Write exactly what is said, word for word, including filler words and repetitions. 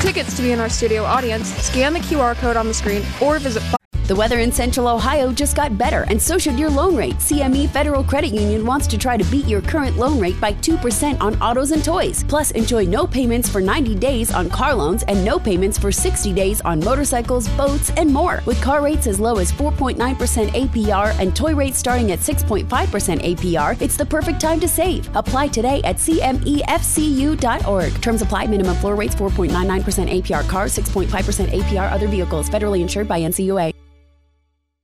tickets to be in our studio audience, scan the Q R code on the screen or visit The weather in Central Ohio just got better, and so should your loan rate. C M E Federal Credit Union wants to try to beat your current loan rate by two percent on autos and toys. Plus, enjoy no payments for ninety days on car loans and no payments for sixty days on motorcycles, boats, and more. With car rates as low as four point nine percent A P R and toy rates starting at six point five percent A P R, it's the perfect time to save. Apply today at C M E F C U dot org. Terms apply. Minimum floor rates four point nine nine percent A P R cars, six point five percent A P R other vehicles. Federally insured by N C U A.